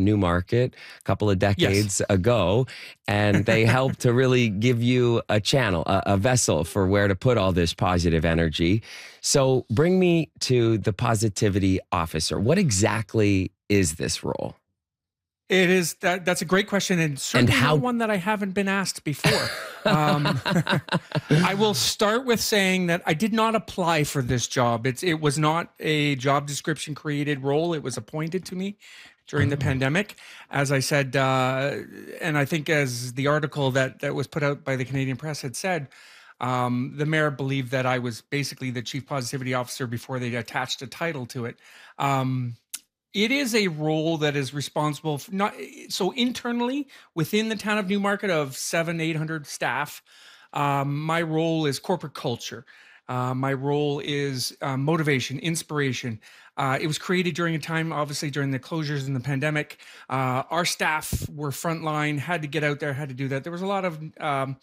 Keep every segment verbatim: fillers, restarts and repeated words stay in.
Newmarket a couple of decades Yes. ago, and they helped to really give you a channel, a, a vessel for where to put all this positive energy. So bring me to the positivity officer. What exactly is this role? It is that. That's a great question, and certainly how- not one that I haven't been asked before. um, I will start with saying that I did not apply for this job. It's it was not a job description created role. It was appointed to me during the pandemic, as I said, uh, and I think as the article that that was put out by the Canadian Press had said. Um, the mayor believed that I was basically the chief positivity officer before they attached a title to it. Um, It is a role that is responsible for not so internally within the town of Newmarket of seven, eight hundred staff. Um, my role is corporate culture. Uh, my role is uh, motivation, inspiration. Uh, it was created during a time, obviously, during the closures and the pandemic. Uh, our staff were frontline, had to get out there, had to do that. There was a lot of um,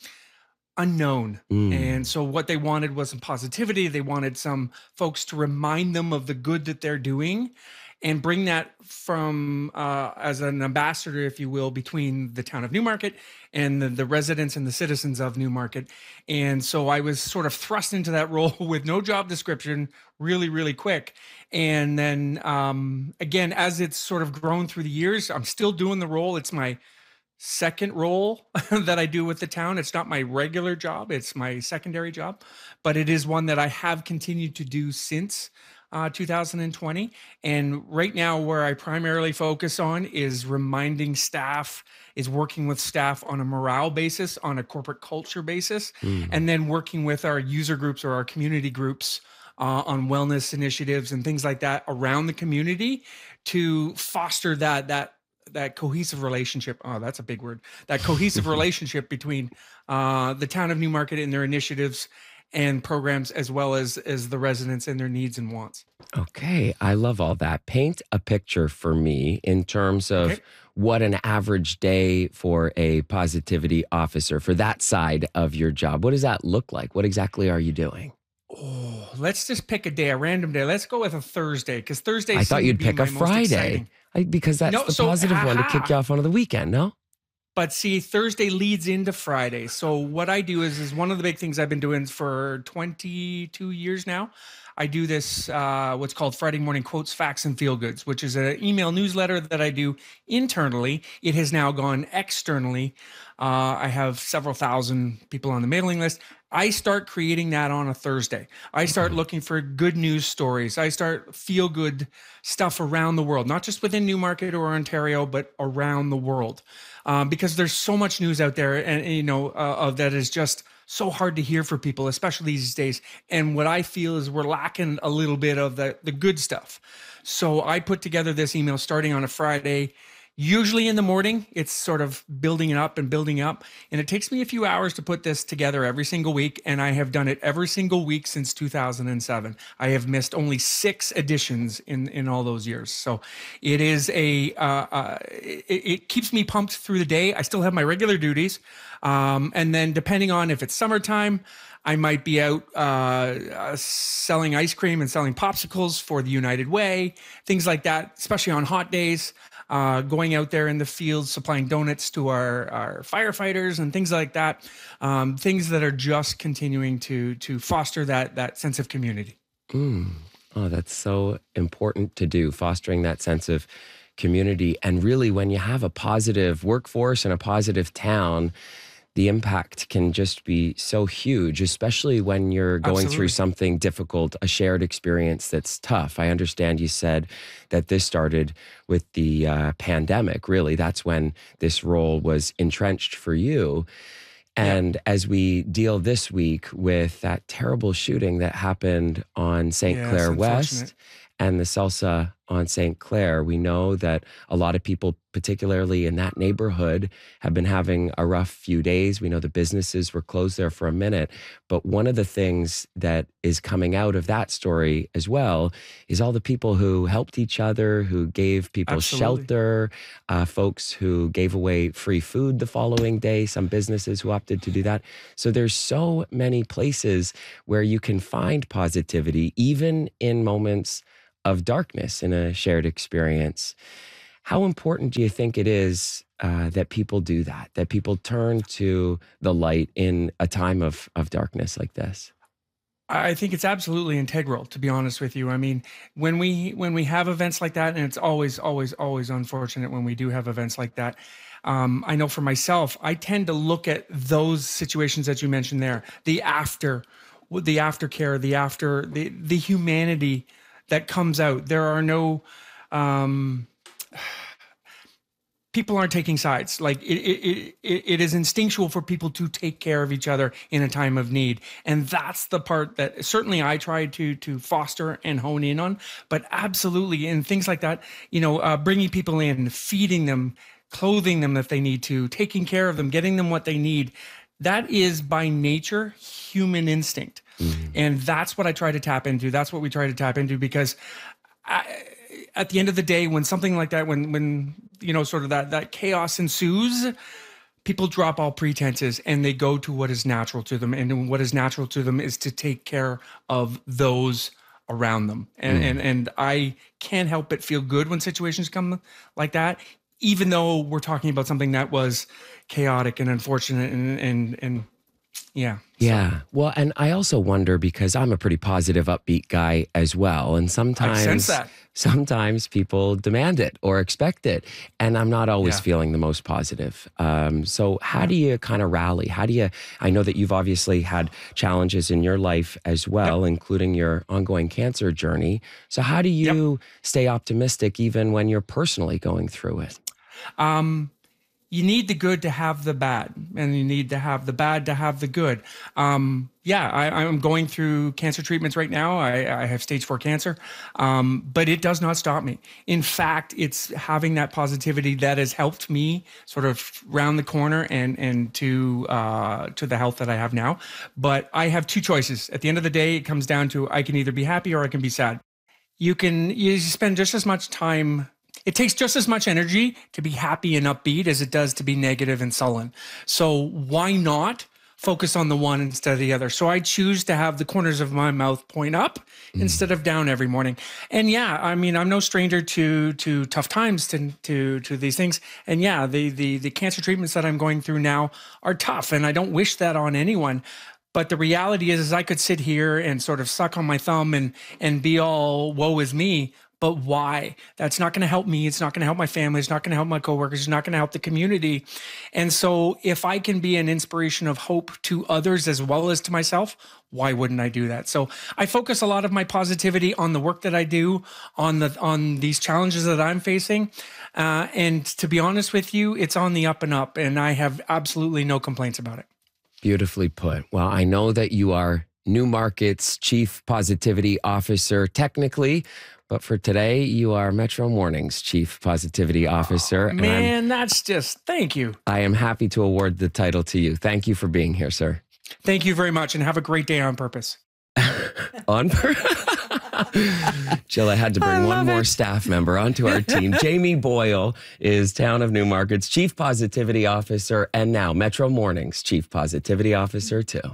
unknown. Mm. And so what they wanted was some positivity. They wanted some folks to remind them of the good that they're doing and bring that from uh, as an ambassador, if you will, between the town of Newmarket and the, the residents and the citizens of Newmarket. And so I was sort of thrust into that role with no job description really, really quick. And then um, again, as it's sort of grown through the years, I'm still doing the role. It's my second role that I do with the town. It's not my regular job. It's my secondary job, but it is one that I have continued to do since uh, two thousand twenty. And right now where I primarily focus on is reminding staff, is working with staff on a morale basis, on a corporate culture basis, Mm. and then working with our user groups or our community groups uh, on wellness initiatives and things like that around the community to foster that, that that cohesive relationship. Oh, that's a big word. That cohesive relationship between uh, the town of Newmarket and their initiatives and programs, as well as as the residents and their needs and wants. Okay, I love all that. Paint a picture for me in terms of Okay. what an average day for a positivity officer for that side of your job. What does that look like? What exactly are you doing? Oh, let's just pick a day, a random day. Let's go with a Thursday, because Thursday. I thought you'd pick a Friday I, because that's No, the so, positive one to kick aha. you off onto the weekend, no? But see, Thursday leads into Friday. So what I do is, is one of the big things I've been doing for twenty-two years now. I do this, uh, what's called Friday Morning Quotes, Facts, and Feel Goods, which is an email newsletter that I do internally. It has now gone externally. Uh, I have several thousand people on the mailing list. I start creating that on a Thursday. I start looking for good news stories. I start feel good stuff around the world, not just within Newmarket or Ontario, but around the world. Um, because there's so much news out there, and you know, uh, of that is just so hard to hear for people, especially these days. And what I feel is we're lacking a little bit of the the good stuff. So I put together this email starting on a Friday. Usually in the morning, it's sort of building it up and building up. And it takes me a few hours to put this together every single week. And I have done it every single week since two thousand seven. I have missed only six editions in, in all those years. So it is a, uh, uh, it, it keeps me pumped through the day. I still have my regular duties. Um, and then depending on if it's summertime, I might be out uh, uh, selling ice cream and selling popsicles for the United Way, things like that, especially on hot days. Uh, going out there in the fields, supplying donuts to our, our firefighters and things like that. Um, things that are just continuing to to foster that that sense of community. Mm. Oh, that's so important to do, fostering that sense of community. And really, when you have a positive workforce and a positive town, the impact can just be so huge, especially when you're going Absolutely. through something difficult, a shared experience that's tough. I understand you said that this started with the uh, pandemic. Really, that's when this role was entrenched for you. And yeah. as we deal this week with that terrible shooting that happened on Saint Yeah, Clair it's West unfortunate. and the Salsa on Saint Clair, we know that a lot of people, particularly in that neighborhood, have been having a rough few days. We know the businesses were closed there for a minute. But one of the things that is coming out of that story as well is all the people who helped each other, who gave people Absolutely. shelter, uh, folks who gave away free food the following day, some businesses who opted to do that. So there's so many places where you can find positivity, even in moments of darkness in a shared experience. How important do you think it is uh, that people do that, that people turn to the light in a time of, of darkness like this? I think it's absolutely integral, to be honest with you. I mean, when we when we have events like that, and it's always, always, always unfortunate when we do have events like that. Um, I know for myself, I tend to look at those situations that you mentioned there, the after, the aftercare, the after, the the humanity that comes out. There are no. Um, People aren't taking sides. Like it, it, it, it is instinctual for people to take care of each other in a time of need, and that's the part that certainly I try to to foster and hone in on. But absolutely, in things like that, you know, uh, bringing people in, feeding them, clothing them if they need to, taking care of them, getting them what they need. That is by nature human instinct, mm-hmm. and that's what I try to tap into. That's what we try to tap into because. I, At the end of the day, when something like that, when when you know, sort of that that chaos ensues, people drop all pretenses and they go to what is natural to them. And what is natural to them is to take care of those around them. And mm. and and I can't help but feel good when situations come like that, even though we're talking about something that was chaotic and unfortunate and and and yeah. Yeah. So. Well, and I also wonder because I'm a pretty positive, upbeat guy as well. And sometimes, I sense that. sometimes people demand it or expect it. And I'm not always yeah. feeling the most positive. Um, so how do you kind of rally? How do you, I know that you've obviously had challenges in your life as well, yep. including your ongoing cancer journey. So how do you yep. stay optimistic even when you're personally going through it? Um, You need the good to have the bad, and you need to have the bad to have the good. Um, yeah, I, I'm going through cancer treatments right now. I, I have stage four cancer, um, but it does not stop me. In fact, it's having that positivity that has helped me sort of round the corner and and to uh, to the health that I have now. But I have two choices. At the end of the day, it comes down to I can either be happy or I can be sad. You can you spend just as much time. It takes just as much energy to be happy and upbeat as it does to be negative and sullen. So why not focus on the one instead of the other? So I choose to have the corners of my mouth point up mm. instead of down every morning. And yeah, I mean, I'm no stranger to to tough times, to to to these things. And yeah, the the the cancer treatments that I'm going through now are tough, and I don't wish that on anyone. But the reality is, is I could sit here and sort of suck on my thumb and and be all woe is me. But why? That's not going to help me. It's not going to help my family. It's not going to help my coworkers. It's not going to help the community. And so if I can be an inspiration of hope to others as well as to myself, why wouldn't I do that? So I focus a lot of my positivity on the work that I do, on the on these challenges that I'm facing. Uh, and to be honest with you, it's on the up and up, and I have absolutely no complaints about it. Beautifully put. Well, I know that you are Newmarket's Chief Positivity Officer technically, but for today, you are Metro Morning's Chief Positivity Officer. Oh, man, that's just, thank you. I am happy to award the title to you. Thank you for being here, sir. Thank you very much, and have a great day on purpose. On purpose? Jill, I had to bring one more it. staff member onto our team. Jamie Boyle is Town of Newmarket's Chief Positivity Officer, and now Metro Morning's Chief Positivity Officer, too.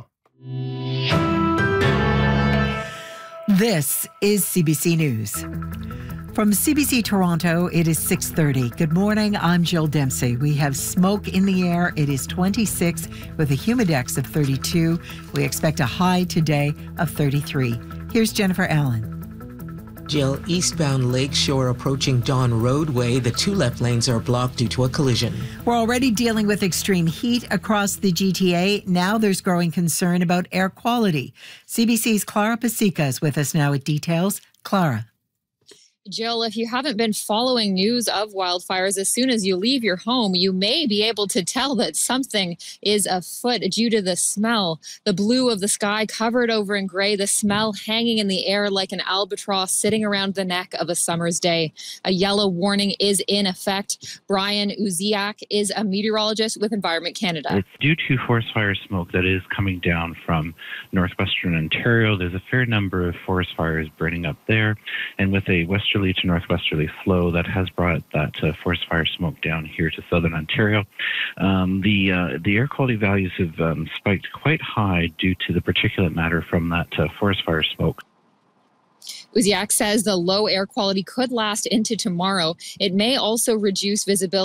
This is C B C News. From C B C Toronto, it is six thirty. Good morning, I'm Jill Dempsey. We have smoke in the air. It is twenty-six with a humidex of thirty-two. We expect a high today of thirty-three. Here's Jennifer Allen. Jill, eastbound Lakeshore approaching Dawn Roadway, the two left lanes are blocked due to a collision. We're already dealing with extreme heat across the G T A. Now there's growing concern about air quality. C B C's Clara Pasica is with us now with details. Clara. Jill, if you haven't been following news of wildfires, as soon as you leave your home, you may be able to tell that something is afoot due to the smell. The blue of the sky covered over in gray, the smell hanging in the air like an albatross sitting around the neck of a summer's day. A yellow warning is in effect. Brian Uziak is a meteorologist with Environment Canada. It's due to forest fire smoke that is coming down from northwestern Ontario. There's a fair number of forest fires burning up there, and with a western to northwesterly flow that has brought that uh, forest fire smoke down here to southern Ontario. Um, the uh, the air quality values have um, spiked quite high due to the particulate matter from that uh, forest fire smoke. Uziak says the low air quality could last into tomorrow. It may also reduce visibility